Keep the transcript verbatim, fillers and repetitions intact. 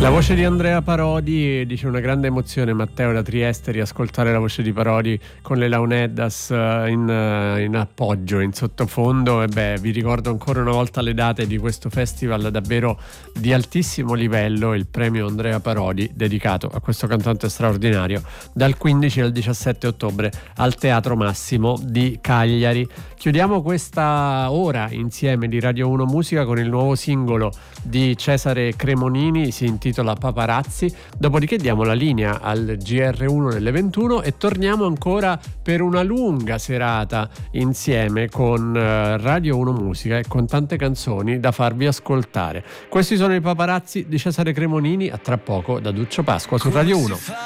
La voce di Andrea Parodi, dice una grande emozione Matteo da Trieste riascoltare la voce di Parodi con le Launeddas in, in appoggio, in sottofondo. E beh, vi ricordo ancora una volta le date di questo festival davvero di altissimo livello, il premio Andrea Parodi dedicato a questo cantante straordinario, dal quindici al diciassette ottobre al Teatro Massimo di Cagliari. Chiudiamo questa ora insieme di Radio uno Musica con il nuovo singolo di Cesare Cremonini, si intitola Paparazzi, dopodiché diamo la linea al G R uno delle ventuno e torniamo ancora per una lunga serata insieme con Radio uno Musica e con tante canzoni da farvi ascoltare. Questi sono i Paparazzi di Cesare Cremonini, a tra poco da Duccio Pasqua su Radio uno.